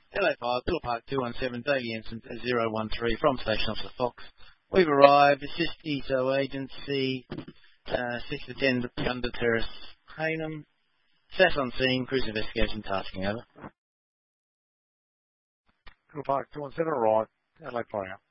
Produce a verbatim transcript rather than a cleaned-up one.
Hello five, Bill Park two one seven, Davey Ensign zero one three from Station Officer Fox. We've arrived, assist E S O agency, uh, six to ten under Terrace, Haynham. S A S on scene, cruise investigation tasking over. Bill Park two one seven, arrived, Adelaide Fire.